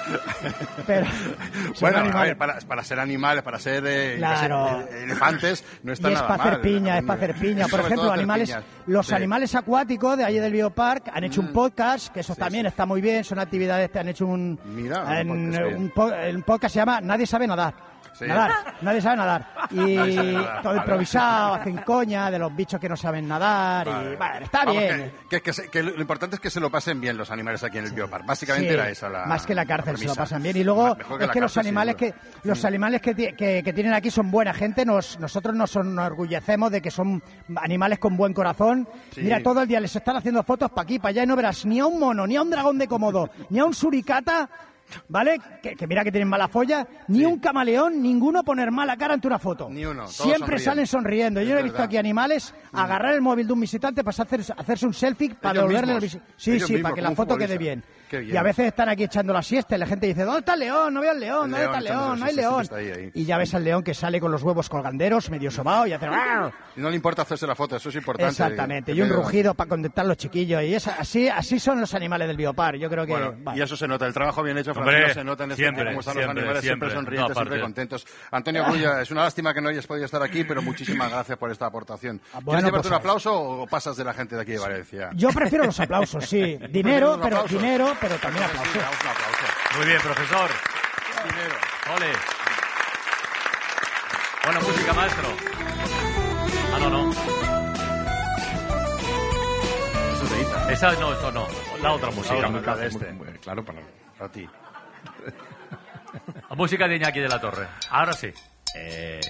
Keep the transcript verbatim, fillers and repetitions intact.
Pero, bueno, a ver, para, para ser animales, para ser eh, claro. ser, eh, elefantes, no está y nada es para hacer mal. piña, es para hacer piña. Por ejemplo, animales, piñas. los sí. animales acuáticos de allí del Biopark han hecho mm. un podcast, que eso sí, también sí. está muy bien, son actividades que han hecho un, Mira, en, un, podcast, un, po, un podcast se llama Nadie sabe nadar. Sí. Nadar, nadie sabe nadar. Y sabe nadar. Todo improvisado, hacen coña de los bichos que no saben nadar. Vale. Y bueno, está Vamos, bien. Que, que, que, que lo importante es que se lo pasen bien los animales aquí en el sí. Biopark. Básicamente sí. era esa la. Más que la cárcel, la se lo pasan bien. Y luego que es que los animales que los sí. animales que, que, que tienen aquí son buena gente. Nos, nosotros nos enorgullecemos de que son animales con buen corazón. Sí. Mira, todo el día les están haciendo fotos para aquí, para allá y no verás ni a un mono, ni a un dragón de Komodo, ni a un suricata. ¿Vale? Que, que mira que tienen mala folla. Ni sí. un camaleón, ninguno poner mala cara ante una foto. Ni uno. Siempre sonriendo. salen sonriendo. Yo he visto aquí animales agarrar el móvil de un visitante para hacer, hacerse un selfie para Ellos devolverle mismos. el visitante. Sí, Ellos sí, mismos, para que la foto quede bien. bien. Y a veces están aquí echando la siesta y la gente dice, ¿dónde está el león? No veo al león, ¿dónde está el león? No hay león. Ahí, ahí. Y ya ves al león que sale con los huevos colganderos, medio sobao y hace... Y no le importa hacerse la foto, eso es importante. Exactamente, y un rugido para contentar a los chiquillos. Y es, así así son los animales del Biopark, yo creo que... Bueno, vale. Y eso se nota, el trabajo bien hecho, Francisco, se nota en este siempre, cómo están siempre, los animales, siempre, siempre sonrientes, no, siempre contentos. Antonio Grulla, es una lástima que no hayas podido estar aquí, pero muchísimas gracias por esta aportación. Bueno, ¿Quieres llevarte pues, un aplauso o pasas de la gente de aquí de Valencia? Yo prefiero los aplausos, sí. Dinero, pero aplausos? dinero, pero también aplausos. Sí, un aplauso. Muy bien, profesor. Dinero. Ole. Buena música, maestro. Ah, no, no. Eso es de Ita. Esa no, eso no. La otra música. La música de este. Muy, muy, claro, para, para ti. La música de Iñaki de la Torre. Ahora sí. Eh...